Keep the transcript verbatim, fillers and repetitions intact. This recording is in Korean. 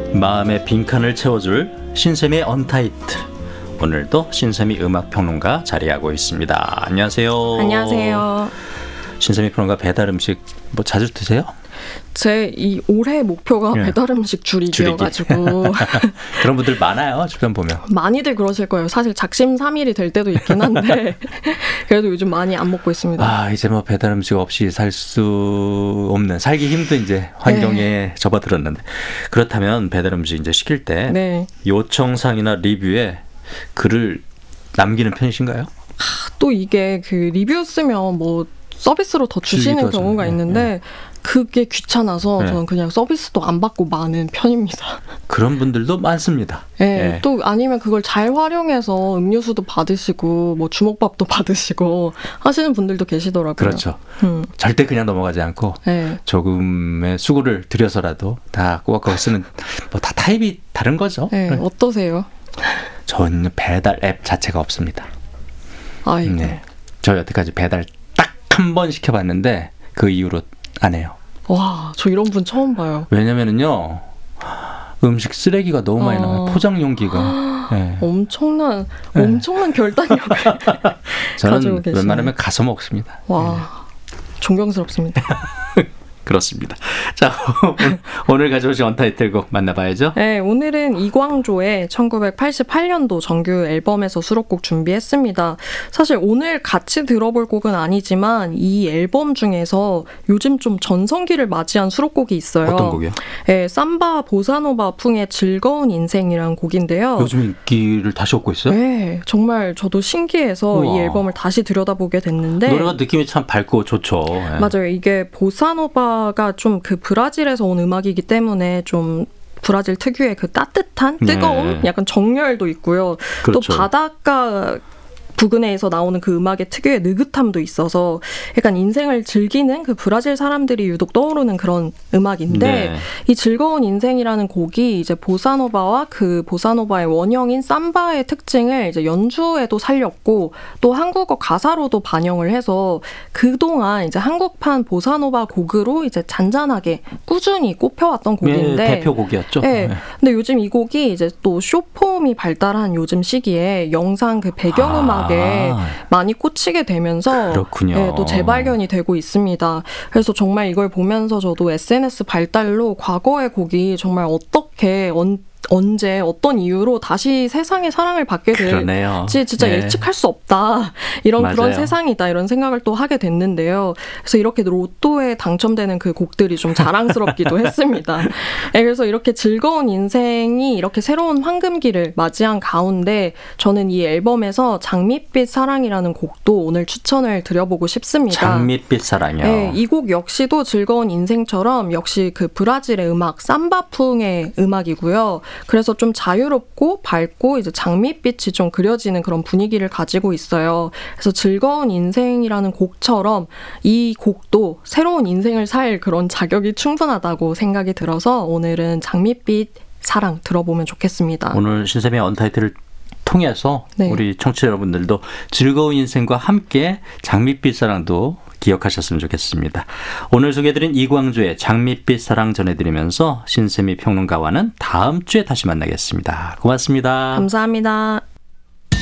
마음의 빈칸을 채워줄 신샘의 언타이틀. 오늘도 신샘이 음악평론가 자리하고 있습니다. 안녕하세요. 안녕하세요. 신샘이 평론가 배달 음식 뭐 자주 드세요? 제 이 올해 목표가 네. 배달 음식 줄이기여가지고 그런 분들 많아요. 주변 보면 많이들 그러실 거예요. 사실 작심삼일이 될 때도 있긴 한데 그래도 요즘 많이 안 먹고 있습니다. 아 이제 뭐 배달 음식 없이 살 수 없는, 살기 힘든 이제 환경에 네. 접어들었는데, 그렇다면 배달 음식 이제 시킬 때 네. 요청사항이나 리뷰에 글을 남기는 편이신가요? 하, 또 이게 그 리뷰 쓰면 뭐 서비스로 더 주시는 경우가 네. 있는데 네. 그게 귀찮아서 네. 저는 그냥 서비스도 안 받고 마는 편입니다. 그런 분들도 많습니다. 네, 네. 또 아니면 그걸 잘 활용해서 음료수도 받으시고 뭐 주먹밥도 받으시고 하시는 분들도 계시더라고요. 그렇죠. 음. 절대 그냥 넘어가지 않고 네. 조금의 수고를 들여서라도 다 꼬박꼬박 쓰는, 뭐 다 타입이 다른 거죠. 네, 네. 어떠세요? 저는 배달 앱 자체가 없습니다. 아이고. 네. 저 여태까지 배달 딱 한 번 시켜봤는데 그 이후로 안 해요. 와, 저 이런 분 처음 봐요. 왜냐면은요, 음식 쓰레기가 너무 많이 어... 나와요. 포장 용기가. 네. 엄청난, 네. 엄청난 결단력을 저는 웬만하면 가서 먹습니다. 와, 네. 존경스럽습니다. 그렇습니다. 자, 오늘 가져오신 언타이틀곡 만나봐야죠. 네, 오늘은 이광조의 천구백팔십팔 년도 정규 앨범에서 수록곡 준비했습니다. 사실 오늘 같이 들어볼 곡은 아니지만 이 앨범 중에서 요즘 좀 전성기를 맞이한 수록곡이 있어요. 어떤 곡이요? 네, 삼바 보사노바 풍의 즐거운 인생이라는 곡인데요. 요즘 인기를 다시 얻고 있어요? 네, 정말 저도 신기해서 우와. 이 앨범을 다시 들여다보게 됐는데 노래가 느낌이 참 밝고 좋죠. 네. 맞아요. 이게 보사노바 가 좀 그 브라질에서 온 음악이기 때문에 좀 브라질 특유의 그 따뜻한 뜨거움, 네. 약간 정열도 있고요. 그렇죠. 또 바닷가 부근에서 나오는 그 음악의 특유의 느긋함도 있어서 약간 인생을 즐기는 그 브라질 사람들이 유독 떠오르는 그런 음악인데 네. 이 즐거운 인생이라는 곡이 이제 보사노바와 그 보사노바의 원형인 삼바의 특징을 이제 연주에도 살렸고 또 한국어 가사로도 반영을 해서 그동안 이제 한국판 보사노바 곡으로 이제 잔잔하게 꾸준히 꼽혀왔던 곡인데 네, 대표곡이었죠. 네. 네. 근데 요즘 이 곡이 이제 또 숏폼이 발달한 요즘 시기에 영상 그 배경음악 아. 많이 꽂히게 되면서 네, 또 재발견이 되고 있습니다. 그래서 정말 이걸 보면서 저도 에스엔에스 발달로 과거의 곡이 정말 어떻게 언 언제 어떤 이유로 다시 세상의 사랑을 받게 될지 진짜 네. 예측할 수 없다. 이런 맞아요. 그런 세상이다. 이런 생각을 또 하게 됐는데요. 그래서 이렇게 로또에 당첨되는 그 곡들이 좀 자랑스럽기도 했습니다. 네, 그래서 이렇게 즐거운 인생이 이렇게 새로운 황금기를 맞이한 가운데 저는 이 앨범에서 장밋빛 사랑이라는 곡도 오늘 추천을 드려보고 싶습니다. 장밋빛 사랑이요. 네, 이 곡 역시도 즐거운 인생처럼 역시 그 브라질의 음악 삼바풍의 음악이고요. 그래서 좀 자유롭고 밝고 이제 장밋빛이 좀 그려지는 그런 분위기를 가지고 있어요. 그래서 즐거운 인생이라는 곡처럼 이 곡도 새로운 인생을 살 그런 자격이 충분하다고 생각이 들어서 오늘은 장밋빛 사랑 들어보면 좋겠습니다. 오늘 신샘의 언타이틀을 통해서 네. 우리 청취자 여러분들도 즐거운 인생과 함께 장밋빛 사랑도 기억하셨으면 좋겠습니다. 오늘 소개해드린 이광조의 장밋빛 사랑 전해드리면서 신샘이 평론가와는 다음 주에 다시 만나겠습니다. 고맙습니다. 감사합니다.